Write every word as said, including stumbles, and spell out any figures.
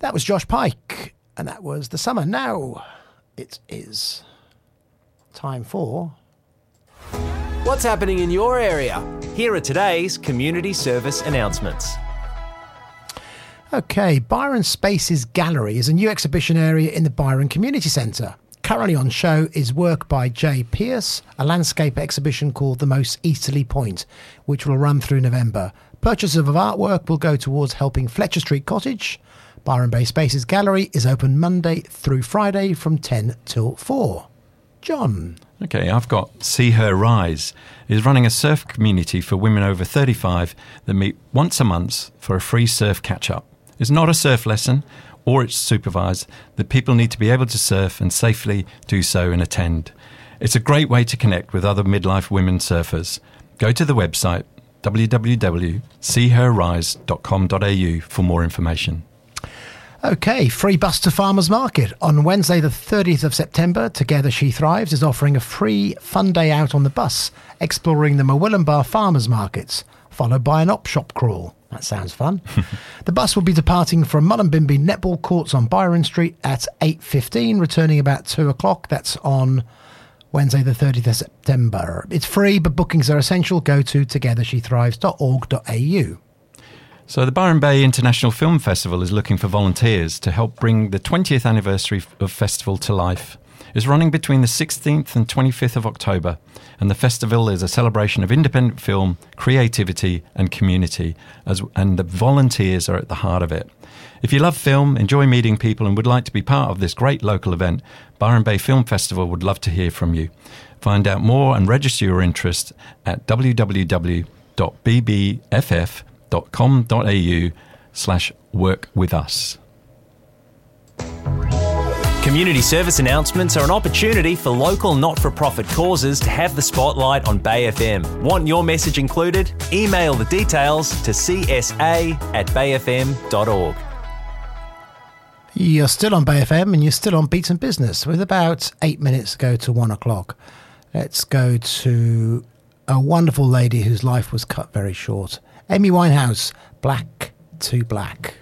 That was Josh Pike, and that was The Summer. Now it is time for... What's happening in your area? Here are today's community service announcements. Okay, Byron Spaces Gallery is a new exhibition area in the Byron Community Centre. Currently on show is work by Jay Pierce, a landscape exhibition called The Most Easterly Point, which will run through November. Purchase of artwork will go towards helping Fletcher Street Cottage. Byron Bay Spaces Gallery is open Monday through Friday from ten till four. John. Okay, I've got See Her Rise. It's running a surf community for women over thirty-five that meet once a month for a free surf catch-up. It's not a surf lesson, or it's supervised. The people need to be able to surf and safely do so and attend. It's a great way to connect with other midlife women surfers. Go to the website w w w dot see her rise dot com dot a u for more information. Okay, free bus to Farmers Market. On Wednesday the thirtieth of September, Together She Thrives is offering a free fun day out on the bus, exploring the Murwillumbah Farmers Markets, followed by an op shop crawl. That sounds fun. The bus will be departing from Mullumbimby Netball Courts on Byron Street at eight fifteen, returning about two o'clock. That's on Wednesday the thirtieth of September. It's free, but bookings are essential. Go to together she thrives dot org dot a u. So the Byron Bay International Film Festival is looking for volunteers to help bring the twentieth anniversary of festival to life. It's running between the sixteenth and twenty-fifth of October, and the festival is a celebration of independent film, creativity and community, as, and the volunteers are at the heart of it. If you love film, enjoy meeting people and would like to be part of this great local event, Byron Bay Film Festival would love to hear from you. Find out more and register your interest at w w w dot b b f f dot com dot a u slash work with us. Community service announcements are an opportunity for local not-for-profit causes to have the spotlight on Bay F M. Want your message included? Email the details to c s a at bay f m dot org. You're still on Bay F M and you're still on Beats and Business with about eight minutes to go to one o'clock. Let's go to a wonderful lady whose life was cut very short. Amy Winehouse, Black to Black.